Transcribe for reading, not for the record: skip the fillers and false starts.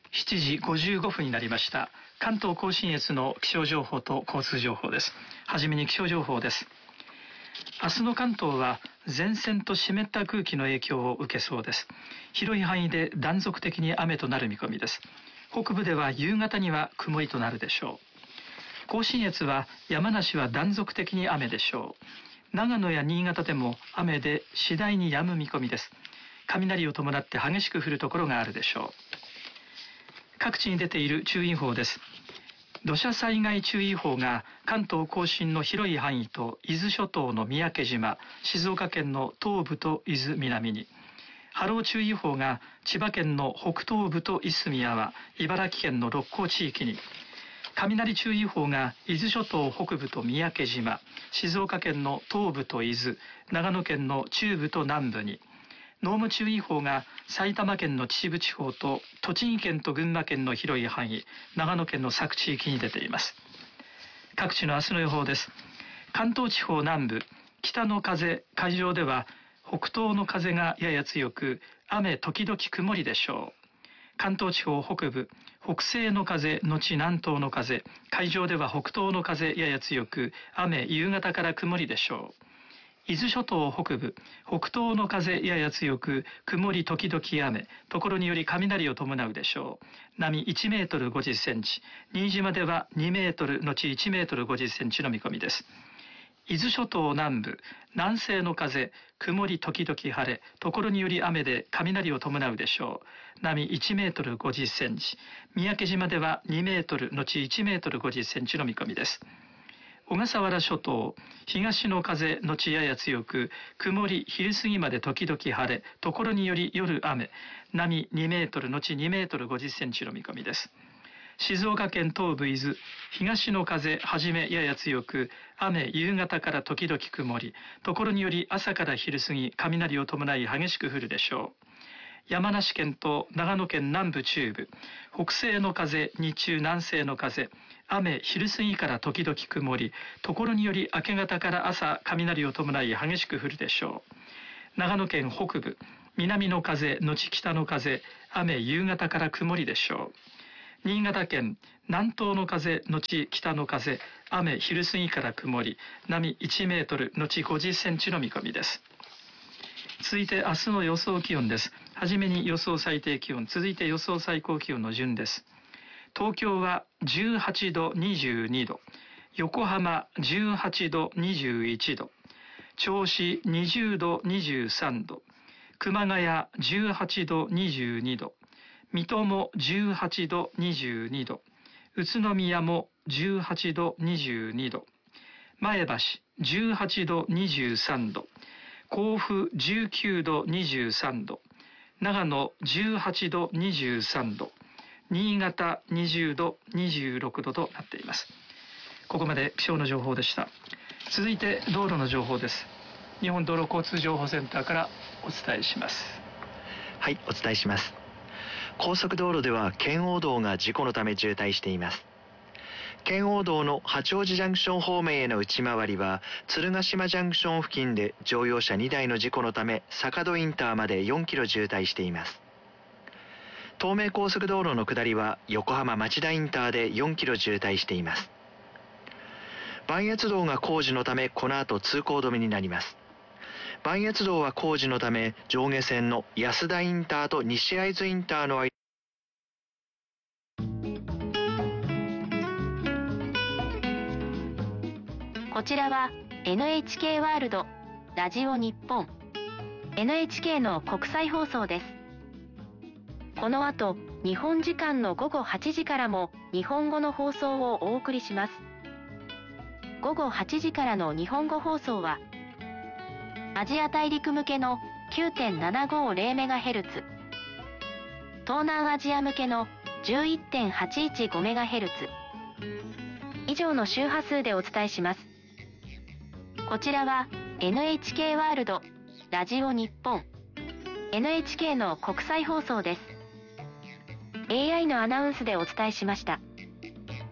7時55分になりました。関東甲信越の気象情報と交通情報です。はじめに気象情報です。明日の関東は前線と湿った空気の影響を受けそうです。広い範囲で断続的に雨となる見込みです。北部では夕方には曇りとなるでしょう。甲信越は山梨は断続的に雨でしょう。長野や新潟でも雨で次第に止む見込みです。雷を伴って激しく降るところがあるでしょう。各地に出ている注意報です。土砂災害注意報が関東甲信の広い範囲と伊豆諸島の三宅島、静岡県の東部と伊豆南に、波浪注意報が千葉県の北東部と夷隅山、茨城県の六甲地域に、雷注意報が伊豆諸島北部と三宅島、静岡県の東部と伊豆、長野県の中部と南部に、濃霧注意報が埼玉県の秩父地方と栃木県と群馬県の広い範囲、長野県の佐久地域に出ています。各地の明日の予報です。関東地方南部、北の風、海上では北東の風がやや強く、雨時々曇りでしょう。関東地方北部、北西の風後南東の風、海上では北東の風やや強く、雨夕方から曇りでしょう。伊豆諸島北部、北東の風やや強く、曇り時々雨、ところにより雷を伴うでしょう。波1メートル50センチ、新島では2メートル後1メートル50センチの見込みです。伊豆諸島南部、南西の風、曇り時々晴れ、ところにより雨で雷を伴うでしょう。波1メートル50センチ、三宅島では2メートル後1メートル50センチの見込みです。小笠原諸島、東の風後やや強く、曇り昼過ぎまで時々晴れ、ところにより夜雨、波2メートル後2メートル50センチの見込みです。静岡県東部伊豆、東の風はじめやや強く、雨夕方から時々曇り、ところにより朝から昼過ぎ、雷を伴い激しく降るでしょう。山梨県と長野県南部中部、北西の風、日中南西の風、雨昼過ぎから時々曇り、ところにより明け方から朝、雷を伴い激しく降るでしょう。長野県北部、南の風後北の風、雨夕方から曇りでしょう。新潟県、南東の風後北の風、雨昼過ぎから曇り、波1メートル後50センチの見込みです。続いて明日の予想気温です。はじめに予想最低気温、続いて予想最高気温の順です。東京は18度22度、横浜18度21度、銚子20度23度、熊谷18度22度、水戸も18度22度、宇都宮も18度22度、前橋18度23度、甲府19度23度、長野18度23度、新潟20度26度となっています。ここまで気象の情報でした。続いて道路の情報です。日本道路交通情報センターからお伝えします。 はい、お伝えします。高速道路では圏央道が事故のため渋滞しています。圏央道の八王子ジャンクション方面への内回りは鶴ヶ島ジャンクション付近で乗用車2台の事故のため坂戸インターまで4キロ渋滞しています。東名高速道路の下りは横浜町田インターで4キロ渋滞しています。磐越道が工事のためこの後通行止めになります。磐越道は工事のため上下線の安田インターと西会津インターの間、 こちらは NHK ワールドラジオ日本 NHK の国際放送です。この後日本時間の午後8時からも日本語の放送をお送りします。午後8時からの日本語放送はアジア大陸向けの 9.750MHz、 東南アジア向けの 11.815MHz 以上の周波数でお伝えします。こちらは NHK ワールドラジオ日本 NHK の国際放送です。AI のアナウンスでお伝えしました。